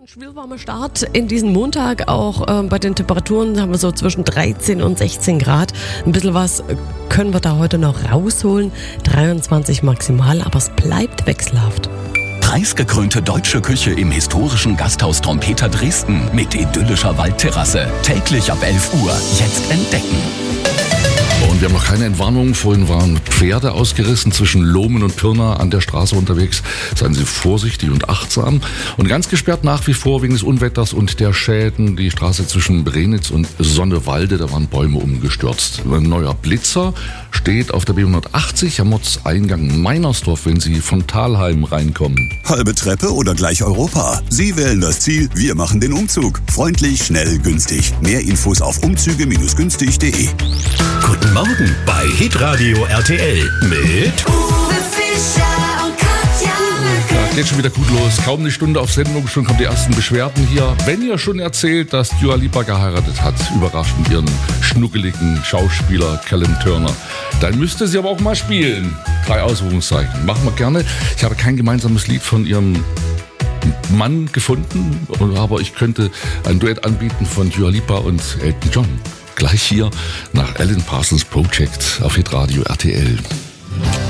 Ein schwülwarmer Start in diesen Montag, auch bei den Temperaturen haben wir so zwischen 13 und 16 Grad. Ein bisschen was können wir da heute noch rausholen, 23 maximal, aber es bleibt wechselhaft. Preisgekrönte deutsche Küche im historischen Gasthaus Trompeter Dresden mit idyllischer Waldterrasse. Täglich ab 11 Uhr. Jetzt entdecken. Und wir haben noch keine Entwarnung. Vorhin waren Pferde ausgerissen zwischen Lohmen und Pirna an der Straße unterwegs. Seien Sie vorsichtig und achtsam. Und ganz gesperrt nach wie vor wegen des Unwetters und der Schäden die Straße zwischen Brenitz und Sonnewalde. Da waren Bäume umgestürzt. Ein neuer Blitzer steht auf der B180 am Ortseingang Meinersdorf, wenn Sie von Thalheim reinkommen. Halbe Treppe oder gleich Europa? Sie wählen das Ziel, wir machen den Umzug. Freundlich, schnell, günstig. Mehr Infos auf umzüge-günstig.de. Guten Morgen bei Hitradio RTL mit Uwe Fischer und Katja Ja, geht schon wieder gut los. Kaum eine Stunde auf Sendung, schon kommen die ersten Beschwerden hier. Wenn ihr schon erzählt, dass Dua Lipa geheiratet hat, überraschend ihren schnuckeligen Schauspieler Callum Turner, dann müsste sie aber auch mal spielen. 3 Ausrufungszeichen. Machen wir gerne. Ich habe kein gemeinsames Lied von ihrem Mann gefunden, aber ich könnte ein Duett anbieten von Dua Lipa und Elton John. Gleich hier nach Alan Parsons Project auf Hitradio RTL.